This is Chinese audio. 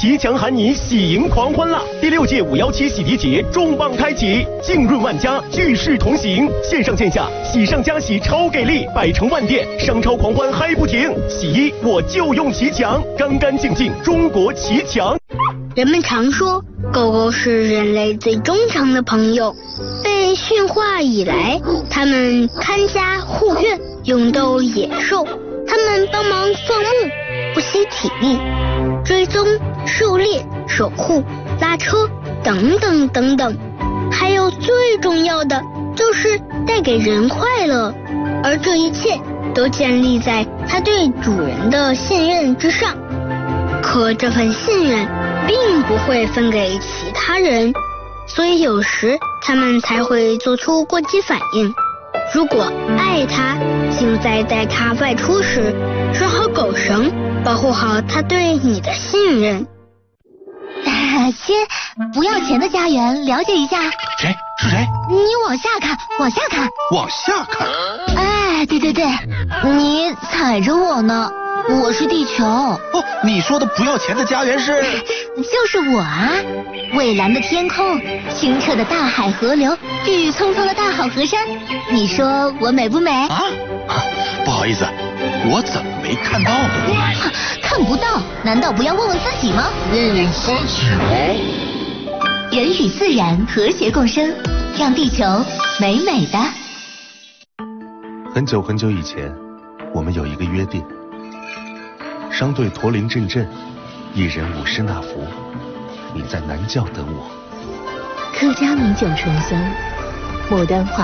骑墙喊你喜迎狂欢啦！第6届517洗涤节重磅开启，浸润万家，聚世同行，线上线下喜上加喜超给力，百城万店商超狂欢嗨不停。洗衣我就用骑墙，干干净净中国骑墙。 人们常说，狗狗是人类最忠诚的朋友。被驯化以来，它们看家护院，勇斗野兽。它们帮忙放牧，不惜体力，追踪、狩猎、守护、拉车，等等等等。还有最重要的，就是带给人快乐。而这一切都建立在它对主人的信任之上。可这份信任并不会分给其他人，所以有时他们才会做出过激反应。如果爱它，就在带它外出时拴好狗绳，保护好它对你的信任。 先不要钱的家园了解一下。 谁？是谁？ 你往下看，往下看， 往下看。 哎，对，你踩着我呢。我是地球。 哦，你说的不要钱的家园是？ 就是我啊！蔚蓝的天空，清澈的大海河流，郁郁葱葱的大好河山，你说我美不美？ 啊，不好意思，我怎么没看到呢？ 看不到，难道不要问问自己吗？ 问问自己吗？ 人与自然和谐共生，让地球美美的。 很久很久以前，我们有一个约定。商队驼铃阵阵，一人舞狮纳福，你在南教等我。 客家米酒醇香，牡丹花